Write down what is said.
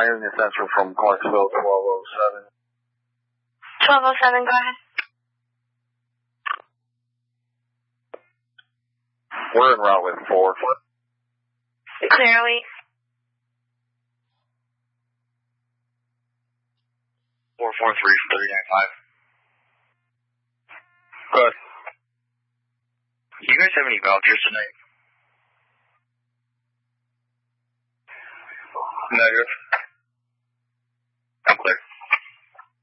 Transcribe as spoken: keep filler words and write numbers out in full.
Union Central from Clarksville, twelve oh seven. twelve oh seven, go ahead. We're en route with four. Clearly. four four three, three nine five. Good. Do you guys have any vouchers tonight? Negative.